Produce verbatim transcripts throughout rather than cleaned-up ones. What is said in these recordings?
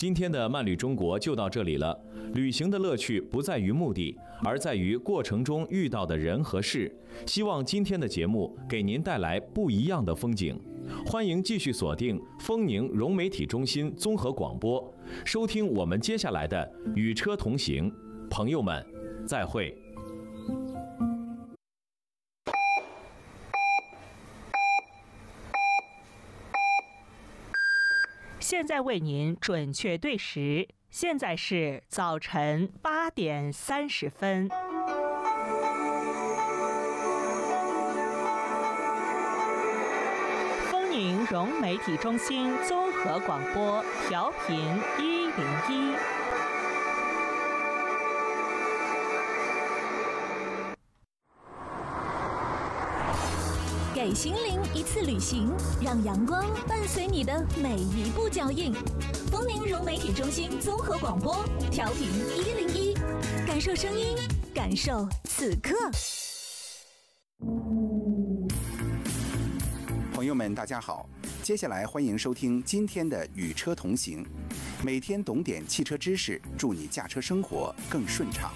今天的慢旅中国就到这里了。旅行的乐趣不在于目的，而在于过程中遇到的人和事。希望今天的节目给您带来不一样的风景。欢迎继续锁定丰宁融媒体中心综合广播，收听我们接下来的《与车同行》。朋友们，再会。 现在为您准确对时，现在是早晨八点三十分。丰宁融媒体中心综合广播，调频一零一。 给心灵一次旅行，让阳光伴随你的每一步脚印。丰宁融媒体中心综合广播，调频一零一，感受声音，感受此刻。 朋友们，大家好，接下来欢迎收听今天的《与车同行》，每天懂点汽车知识，祝你驾车生活更顺畅。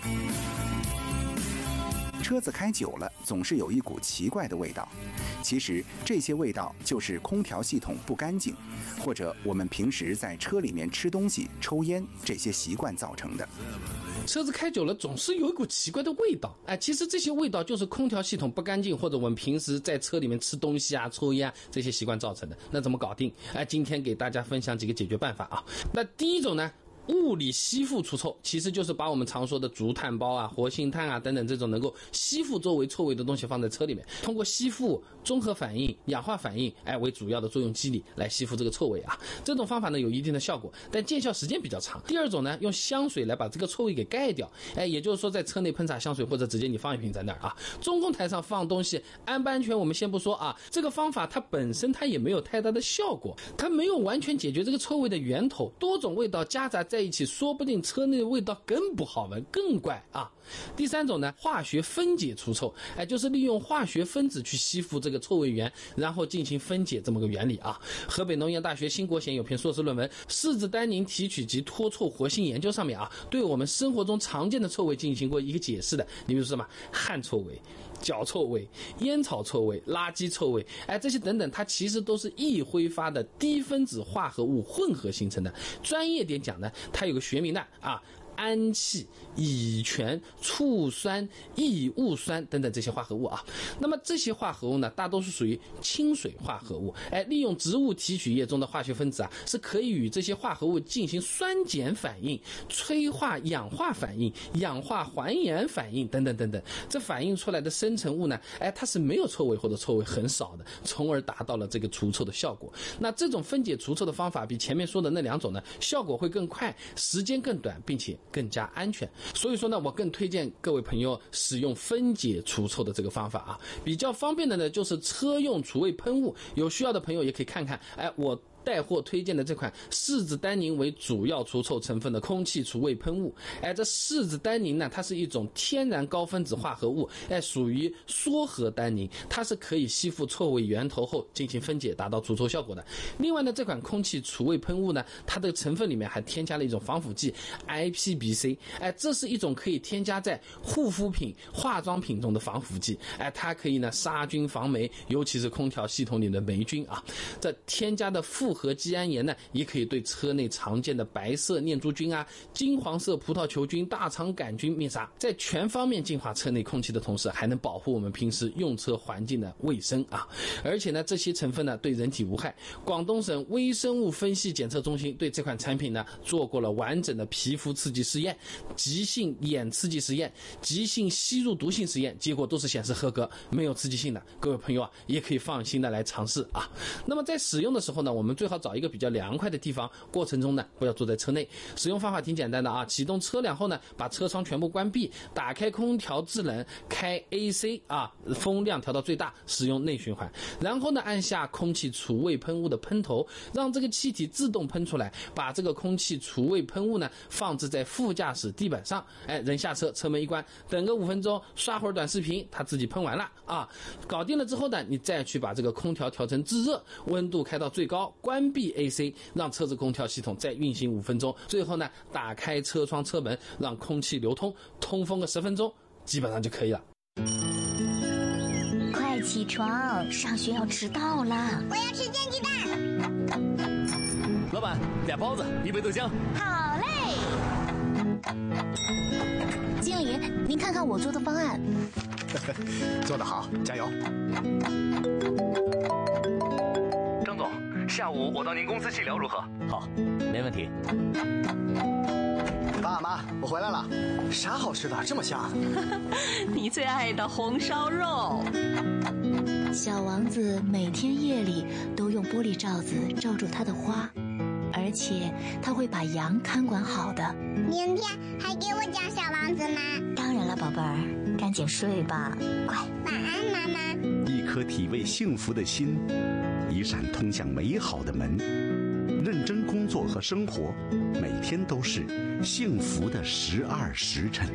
车子开久了，总是有一股奇怪的味道。其实这些味道就是空调系统不干净，或者我们平时在车里面吃东西、抽烟这些习惯造成的。 车子开久了总是有一股奇怪的味道，哎，其实这些味道就是空调系统不干净，或者我们平时在车里面吃东西啊、抽烟啊这些习惯造成的。那怎么搞定？哎，今天给大家分享几个解决办法啊。那第一种呢，物理吸附除臭，其实就是把我们常说的竹炭包啊、活性炭啊等等这种能够吸附周围臭味的东西放在车里面，通过吸附、综合反应、氧化反应，哎为主要的作用机理来吸附这个臭味啊。这种方法呢有一定的效果，但见效时间比较长。第二种呢，用香水来把这个臭味给盖掉，哎，也就是说在车内喷洒香水，或者直接你放一瓶在那儿啊。中控台上放东西，安不安全我们先不说啊，这个方法它本身它也没有太大的效果，它没有完全解决这个臭味的源头，多种味道夹杂在在一起，说不定车内的味道更不好闻，更怪啊。第三种呢，化学分解除臭，哎，就是利用化学分子去吸附这个臭味源，然后进行分解这么个原理啊。河北农业大学辛国贤有篇硕士论文《柿子单宁提取及脱臭活性研究》上面啊，对我们生活中常见的臭味进行过一个解释的。你比如说什么汗臭味、脚臭味、烟草臭味、垃圾臭味，哎，这些等等，它其实都是易挥发的低分子化合物混合形成的。专业点讲呢，它有个学名的啊。氨气、乙醛、醋酸、异戊酸等等这些化合物啊，那么这些化合物呢，大多数属于亲水化合物，哎，利用植物提取液中的化学分子啊，是可以与这些化合物进行酸碱反应、催化氧化反应、氧化还原反应等等等等。这反映出来的生成物呢，哎，它是没有臭味或者臭味很少的，从而达到了这个除臭的效果。那这种分解除臭的方法比前面说的那两种呢，效果会更快，时间更短，并且更加安全。所以说呢，我更推荐各位朋友使用分解除臭的这个方法啊。比较方便的呢，就是车用除味喷雾，有需要的朋友也可以看看，哎，我带货推荐的这款柿子单宁为主要除臭成分的空气除味喷雾，哎，这柿子单宁呢，它是一种天然高分子化合物，哎，属于缩合单宁，它是可以吸附臭味源头后进行分解，达到除臭效果的。另外呢，这款空气除味喷雾呢，它的成分里面还添加了一种防腐剂 I P B C， 哎，这是一种可以添加在护肤品、化妆品中的防腐剂，哎，它可以呢杀菌防霉，尤其是空调系统里的霉菌啊。这添加的复合基胺盐呢，也可以对车内常见的白色念珠菌啊、金黄色葡萄球菌、大肠杆菌灭杀，在全方面净化车内空气的同时，还能保护我们平时用车环境的卫生啊。而且呢，这些成分呢对人体无害。广东省微生物分析检测中心对这款产品呢做过了完整的皮肤刺激试验、急性眼刺激实验、急性吸入毒性实验，结果都是显示合格，没有刺激性的。各位朋友啊，也可以放心的来尝试啊。那么在使用的时候呢，我们最好找一个比较凉快的地方，过程中呢不要坐在车内。使用方法挺简单的啊，启动车辆后呢，把车窗全部关闭，打开空调制冷，开 A C 啊，风量调到最大，使用内循环。然后呢，按下空气除味喷雾的喷头，让这个气体自动喷出来，把这个空气除味喷雾呢放置在副驾驶地板上，哎，人下车，车门一关，等个五分钟，刷会儿短视频，它自己喷完了啊。搞定了之后呢，你再去把这个空调调成制热，温度开到最高，关关闭 A C， 让车子空调系统再运行五分钟，最后呢打开车窗车门，让空气流通，通风个十分钟，基本上就可以了。 快起床，上学要迟到了。我要吃煎鸡蛋。 老板，俩包子，一杯豆浆。 好嘞。经理，您看看我做的方案。 做得好，加油。 张总，下午我到您公司去聊如何？好，没问题。 爸妈，我回来了。啥好吃的这么香？ 你最爱的红烧肉。 小王子每天夜里都用玻璃罩子罩住他的花，而且他会把羊看管好的。 明天还给我讲小王子吗？ 当然了，宝贝儿，赶紧睡吧，乖。 晚安，妈妈。 一颗体味幸福的心，一扇通向美好的门。认真工作和生活，每天都是幸福的十二时辰。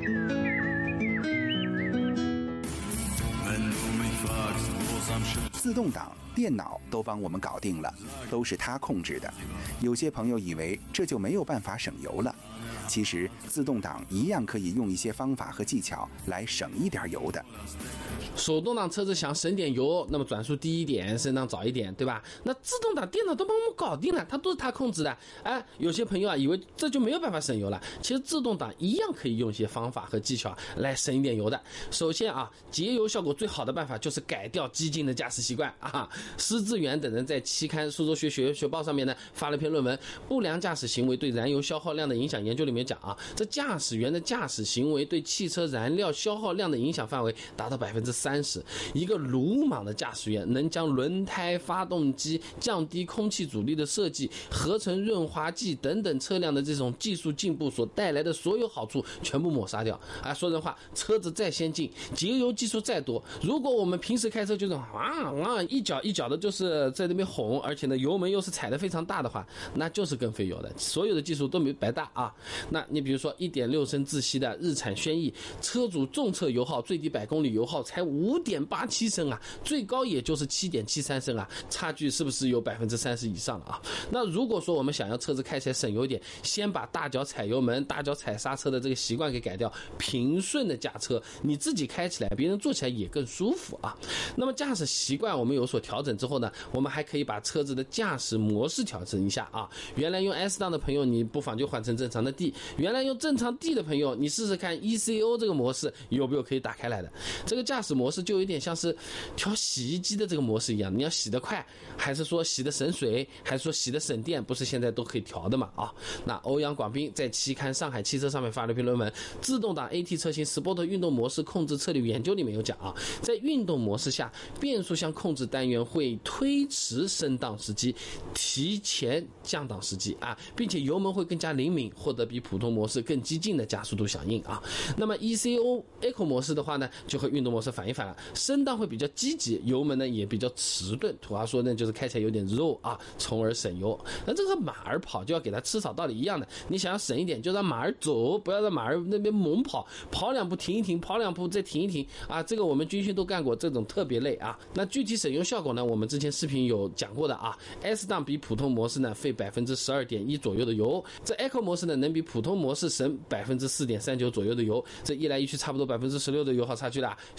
自动挡电脑都帮我们搞定了，都是它控制的。有些朋友以为这就没有办法省油了，其实自动挡一样可以用一些方法和技巧来省一点油的。 手动挡车子想省点油，那么转速低一点，升档早一点，对吧？那自动挡电脑都帮我们搞定了，它都是它控制的。哎，有些朋友啊，以为这就没有办法省油了，其实自动挡一样可以用一些方法和技巧来省一点油的。首先啊，节油效果最好的办法就是改掉激进的驾驶习惯啊。施志远等人在期刊《苏州学学学报》上面呢发了篇论文《不良驾驶行为对燃油消耗量的影响研究》，里面讲啊，这驾驶员的驾驶行为对汽车燃料消耗量的影响范围达到百分之三十。一个鲁莽的驾驶员能将轮胎、发动机、降低空气阻力的设计、合成润滑剂等等车辆的这种技术进步所带来的所有好处全部抹杀掉啊！说人话，车子再先进，节油技术再多，如果我们平时开车就是啊啊一脚一脚的，就是在那边哄，而且呢油门又是踩得非常大的话，那就是更费油的，所有的技术都没白搭啊！那你比如说一点六升自吸的日产轩逸，车主重测油耗最低百公里油耗才五点八七升啊，最高也就是七点七三升啊，差距是不是有百分之三十以上了啊？那如果说我们想要车子开起来省油一点，先把大脚踩油门、大脚踩刹车的这个习惯给改掉，平顺的驾车，你自己开起来，别人坐起来也更舒服啊。那么驾驶习惯我们有所调整之后呢，我们还可以把车子的驾驶模式调整一下啊。原来用 S 档的朋友，你不妨就换成正常的 D； 原来用正常 D 的朋友，你试试看 E C O 这个模式有没有可以打开来的。这个驾驶模式就有点像是调洗衣机的这个模式一样，你要洗得快，还是说洗得省水，还是说洗得省电，不是现在都可以调的嘛啊？那欧阳广斌在期刊《上海汽车》上面发了一篇论文《自动挡 A T 车型 Sport 运动模式控制策略研究》，里面有讲啊，在运动模式下，变速箱控制单元会推迟升档时机，提前降档时机啊，并且油门会更加灵敏，获得比普通模式更激进的加速度响应啊。那么 E C O Eco 模式的话呢，就和运动模式反一反了，升档会比较积极，油门呢也比较迟钝，土话说呢就是开起来有点肉啊，从而省油。那这个马儿跑就要给它吃草道理一样的，你想要省一点就让马儿走，不要让马儿那边猛跑，跑两步停一停，跑两步再停一停啊，这个我们军训都干过，这种特别累啊。那具体省油效果呢，我们之前视频有讲过的啊。 S 档比普通模式呢费百分之十二点一左右的油，这 Eco 模式呢能比普通模式省百分之四点三九左右的油，这一来一去差不多百分之十六的油耗差距啦。